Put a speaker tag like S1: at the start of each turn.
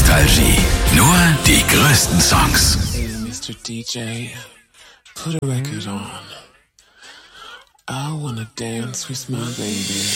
S1: Nostalgie. Nur die größten Songs.
S2: Hey, Mr. DJ, put a record on. I wanna dance with my baby.